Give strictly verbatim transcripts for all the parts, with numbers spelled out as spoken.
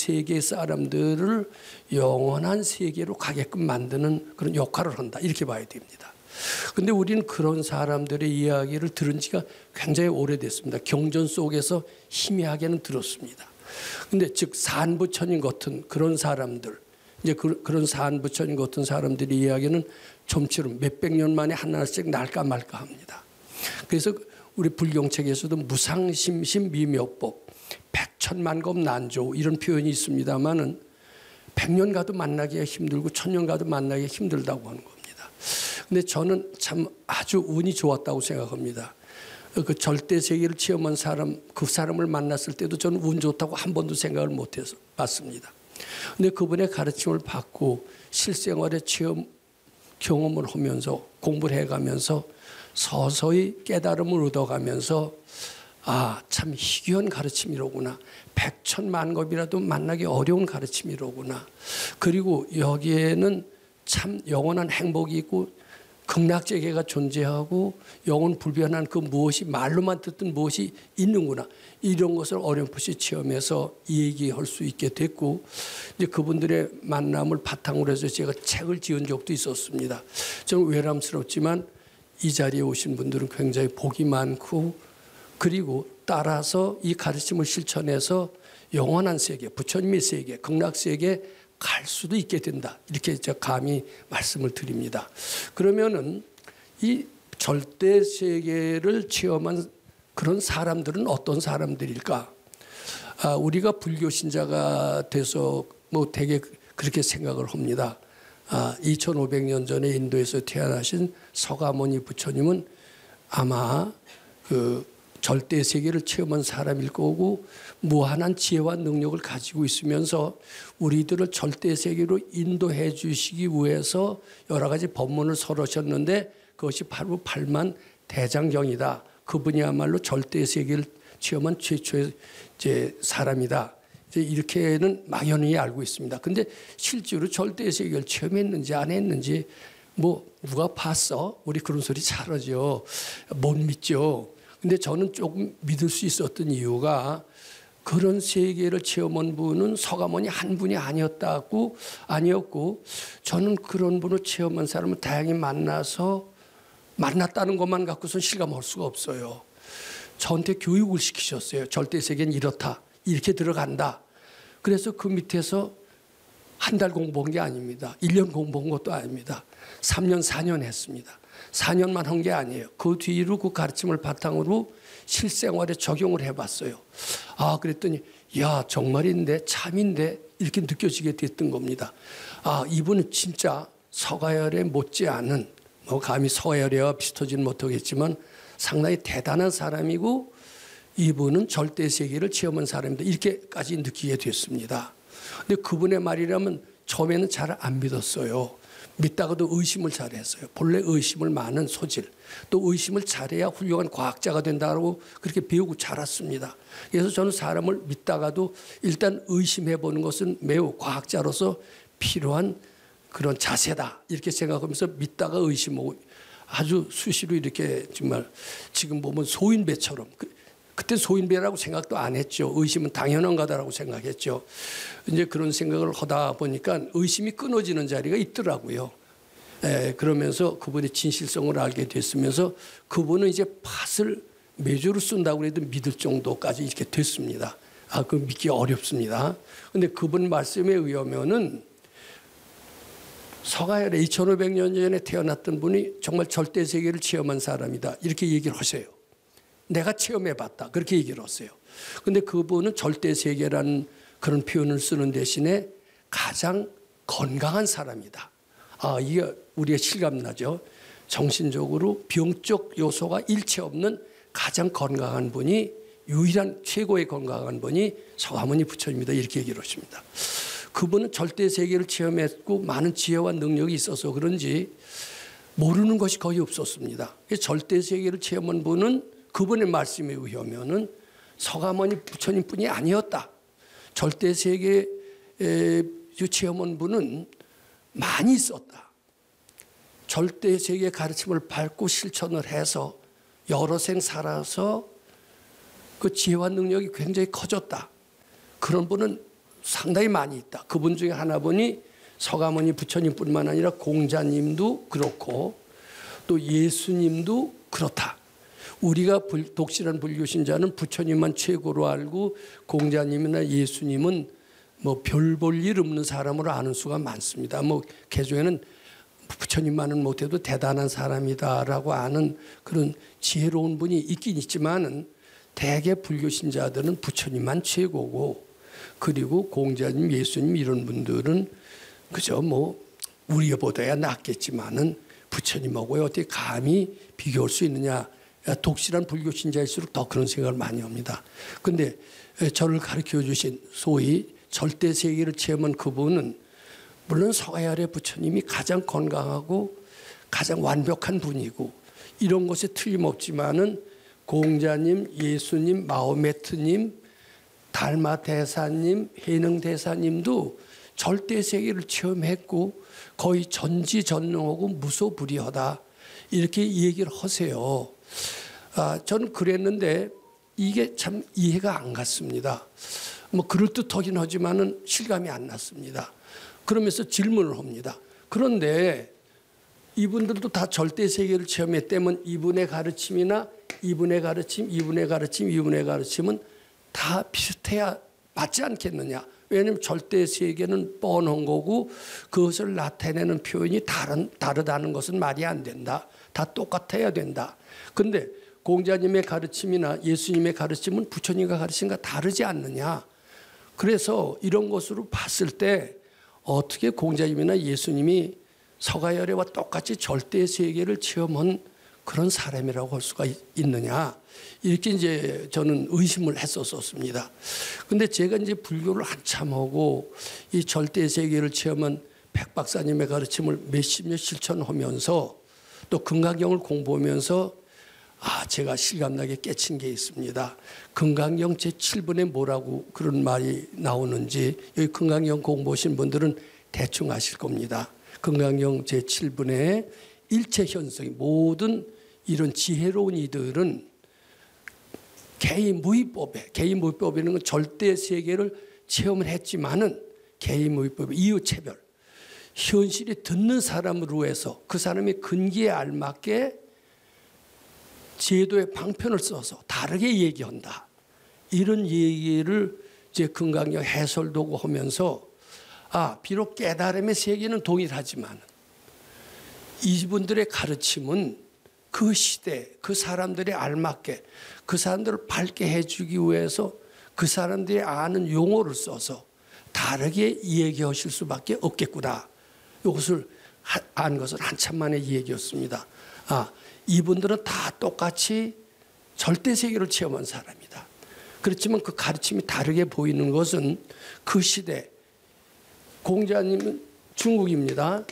세계 사람들을 영원한 세계로 가게끔 만드는 그런 역할을 한다. 이렇게 봐야 됩니다. 그런데 우리는 그런 사람들의 이야기를 들은 지가 굉장히 오래됐습니다. 경전 속에서 희미하게는 들었습니다. 그런데 즉 산부천인 같은 그런 사람들, 이제 그, 그런 산부천인 같은 사람들의 이야기는 좀처럼 몇백 년 만에 하나씩 날까 말까 합니다. 그래서 우리 불경책에서도 무상심심미묘법, 백천만급 난조 이런 표현이 있습니다만은 백년 가도 만나기가 힘들고 천년 가도 만나기가 힘들다고 하는 겁니다. 근데 저는 참 아주 운이 좋았다고 생각합니다. 그 절대 세계를 체험한 사람, 그 사람을 만났을 때도 저는 운 좋다고 한 번도 생각을 못해서 봤습니다. 근데 그분의 가르침을 받고 실생활의 체험, 경험을 하면서 공부를 해가면서 서서히 깨달음을 얻어가면서 아, 참 희귀한 가르침이로구나. 백천만급이라도 만나기 어려운 가르침이로구나. 그리고 여기에는 참 영원한 행복이 있고 극락세계가 존재하고 영원 불변한 그 무엇이 말로만 듣던 무엇이 있는구나. 이런 것을 어렴풋이 체험해서 얘기할 수 있게 됐고 이제 그분들의 만남을 바탕으로 해서 제가 책을 지은 적도 있었습니다. 저는 외람스럽지만 이 자리에 오신 분들은 굉장히 복이 많고 그리고 따라서 이 가르침을 실천해서 영원한 세계, 부처님의 세계, 극락세계에 갈 수도 있게 된다. 이렇게 제가 감히 말씀을 드립니다. 그러면은 이 절대 세계를 체험한 그런 사람들은 어떤 사람들일까? 아, 우리가 불교 신자가 돼서 뭐 되게 그렇게 생각을 합니다. 아, 이천오백 년 전에 인도에서 태어나신 서가모니 부처님은 아마 그 절대 세계를 체험한 사람일 거고 무한한 지혜와 능력을 가지고 있으면서 우리들을 절대 세계로 인도해 주시기 위해서 여러 가지 법문을 설하셨는데 그것이 바로 팔만 대장경이다. 그분이야말로 절대 세계를 체험한 최초의 이제 사람이다. 이제 이렇게는 막연히 알고 있습니다. 근데 실제로 절대 세계를 체험했는지 안 했는지 뭐 누가 봤어? 우리 그런 소리 잘하죠. 못 믿죠. 근데 저는 조금 믿을 수 있었던 이유가 그런 세계를 체험한 분은 서가모니 한 분이 아니었다고 아니었고 저는 그런 분을 체험한 사람을 다양히 만나서 만났다는 것만 갖고선 실감할 수가 없어요. 저한테 교육을 시키셨어요. 절대 세계는 이렇다. 이렇게 들어간다. 그래서 그 밑에서 한 달 공부한 게 아닙니다. 일 년 공부한 것도 아닙니다. 삼 년, 사 년 했습니다. 사 년만 한 게 아니에요. 그 뒤로 그 가르침을 바탕으로 실생활에 적용을 해봤어요. 아, 그랬더니 야, 정말인데 참인데 이렇게 느껴지게 됐던 겁니다. 아, 이분은 진짜 서가열에 못지않은 뭐 감히 서가열에와 비슷하지는 못하겠지만 상당히 대단한 사람이고 이분은 절대 세계를 체험한 사람이다. 이렇게까지 느끼게 됐습니다. 근데 그분의 말이라면 처음에는 잘 안 믿었어요. 믿다가도 의심을 잘했어요. 본래 의심을 많은 소질. 또 의심을 잘해야 훌륭한 과학자가 된다고 그렇게 배우고 자랐습니다. 그래서 저는 사람을 믿다가도 일단 의심해보는 것은 매우 과학자로서 필요한 그런 자세다. 이렇게 생각하면서 믿다가 의심하고 아주 수시로 이렇게 정말 지금 보면 소인배처럼 그때 소인배라고 생각도 안 했죠. 의심은 당연한 거다라고 생각했죠. 이제 그런 생각을 하다 보니까 의심이 끊어지는 자리가 있더라고요. 에, 그러면서 그분의 진실성을 알게 됐으면서 그분은 이제 팥을 매주로 쓴다고 해도 믿을 정도까지 이렇게 됐습니다. 아, 그 믿기 어렵습니다. 근데 그분 말씀에 의하면은 서가열에 이천오백 년 전에 태어났던 분이 정말 절대 세계를 체험한 사람이다. 이렇게 얘기를 하세요. 내가 체험해봤다. 그렇게 얘기를 했어요. 그런데 그분은 절대 세계라는 그런 표현을 쓰는 대신에 가장 건강한 사람이다. 아, 이게 우리가 실감나죠. 정신적으로 병적 요소가 일체 없는 가장 건강한 분이 유일한 최고의 건강한 분이 서가모니 부처님이다. 이렇게 얘기를 하십니다. 그분은 절대 세계를 체험했고 많은 지혜와 능력이 있어서 그런지 모르는 것이 거의 없었습니다. 절대 세계를 체험한 분은 그분의 말씀에 의하면은 서가모니 부처님뿐이 아니었다. 절대 세계 체험한 분은 많이 있었다. 절대 세계 가르침을 밟고 실천을 해서 여러 생 살아서 그 지혜와 능력이 굉장히 커졌다. 그런 분은 상당히 많이 있다. 그분 중에 하나분이 서가모니 부처님뿐만 아니라 공자님도 그렇고 또 예수님도 그렇다. 우리가 독실한 불교 신자는 부처님만 최고로 알고 공자님이나 예수님은 뭐 별 볼 일 없는 사람으로 아는 수가 많습니다. 뭐 개중에는 부처님만은 못해도 대단한 사람이다라고 아는 그런 지혜로운 분이 있긴 있지만은 대개 불교 신자들은 부처님만 최고고, 그리고 공자님, 예수님 이런 분들은 그저 뭐 우리보다야 낫겠지만은 부처님하고 어떻게 감히 비교할 수 있느냐. 독실한 불교 신자일수록 더 그런 생각을 많이 합니다. 그런데 저를 가르쳐 주신 소위 절대 세계를 체험한 그분은 물론 서가야래 부처님이 가장 건강하고 가장 완벽한 분이고 이런 것에 틀림없지만은 공자님, 예수님, 마호메트님, 달마 대사님, 해능 대사님도 절대 세계를 체험했고 거의 전지전능하고 무소불위하다 이렇게 얘기를 하세요. 아, 저는 그랬는데 이게 참 이해가 안 갔습니다. 뭐 그럴듯하긴 하지만은 실감이 안 났습니다. 그러면서 질문을 합니다. 그런데 이분들도 다 절대 세계를 체험했다면 이분의 가르침이나 이분의 가르침, 이분의 가르침, 이분의 가르침은 다 비슷해야 맞지 않겠느냐. 왜냐하면 절대 세계는 뻔한 거고 그것을 나타내는 표현이 다른, 다르다는 것은 말이 안 된다. 다 똑같아야 된다. 그런데 공자님의 가르침이나 예수님의 가르침은 부처님과 가르침과 다르지 않느냐. 그래서 이런 것으로 봤을 때 어떻게 공자님이나 예수님이 서가열애와 똑같이 절대 세계를 체험한 그런 사람이라고 할 수가 있느냐. 이렇게 이제 저는 의심을 했었습니다. 근데 제가 이제 불교를 한참 하고 이 절대 세계를 체험한 백 박사님의 가르침을 몇십 년 실천하면서 또 금강경을 공부하면서 아, 제가 실감나게 깨친 게 있습니다. 금강경 제칠 번에 뭐라고 그런 말이 나오는지 여기 금강경 공부하신 분들은 대충 아실 겁니다. 금강경 제칠 번에 일체현성이 모든 이런 지혜로운 이들은 개의무의법에, 개의무의법이라는 건 절대 세계를 체험을 했지만은 개의무의법의 이유차별, 현실이 듣는 사람으로 해서 그 사람의 근기에 알맞게 제도의 방편을 써서 다르게 얘기한다. 이런 얘기를 이제 금강경 해설도구 하면서 아, 비록 깨달음의 세계는 동일하지만 이분들의 가르침은 그 시대, 그 사람들에 알맞게 그 사람들을 밝게 해주기 위해서 그 사람들이 아는 용어를 써서 다르게 얘기하실 수밖에 없겠구나. 이것을 안 것은 한참 만에 얘기였습니다. 아, 이분들은 다 똑같이 절대 세계를 체험한 사람이다. 그렇지만 그 가르침이 다르게 보이는 것은 그 시대, 공자님은 중국입니다.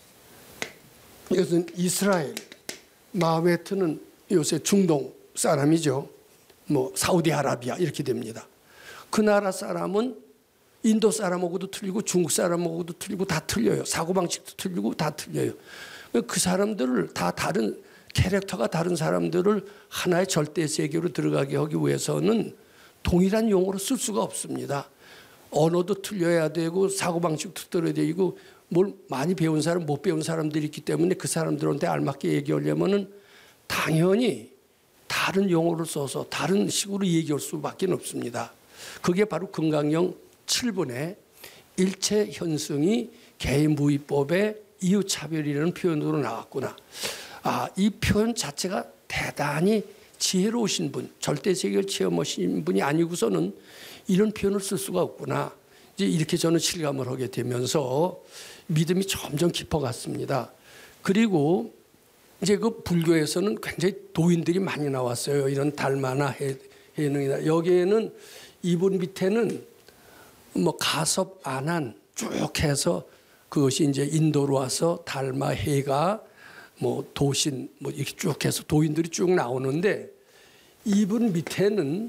이것은 이스라엘, 마호메트는 요새 중동 사람이죠. 뭐 사우디아라비아 이렇게 됩니다. 그 나라 사람은 인도 사람하고도 틀리고 중국 사람하고도 틀리고 다 틀려요. 사고방식도 틀리고 다 틀려요. 그 사람들을 다 다른 캐릭터가 다른 사람들을 하나의 절대 세계로 들어가게 하기 위해서는 동일한 용어로 쓸 수가 없습니다. 언어도 틀려야 되고 사고방식도 틀려야 되고 뭘 많이 배운 사람 못 배운 사람들이 있기 때문에 그 사람들한테 알맞게 얘기하려면은 당연히 다른 용어를 써서 다른 식으로 얘기할 수밖에 없습니다. 그게 바로 금강경 칠 번에 일체 현승이 개무의법의 이유차별이라는 표현으로 나왔구나. 아, 이 표현 자체가 대단히 지혜로우신 분, 절대 세계를 체험하신 분이 아니고서는 이런 표현을 쓸 수가 없구나. 이제 이렇게 저는 실감을 하게 되면서 믿음이 점점 깊어갔습니다. 그리고 이제 그 불교에서는 굉장히 도인들이 많이 나왔어요. 이런 달마나 해능이나 여기에는 이분 밑에는 뭐 가섭 안한 쭉 해서 그것이 이제 인도로 와서 달마 해가 뭐 도신 뭐 이렇게 쭉 해서 도인들이 쭉 나오는데 이분 밑에는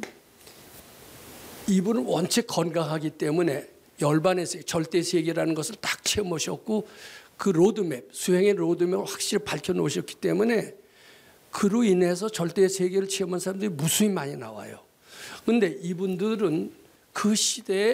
이분은 원체 건강하기 때문에 열반의 세계, 절대 세계라는 것을 딱 체험하셨고 그 로드맵, 수행의 로드맵을 확실히 밝혀놓으셨기 때문에 그로 인해서 절대 세계를 체험한 사람들이 무수히 많이 나와요. 그런데 이분들은 그 시대에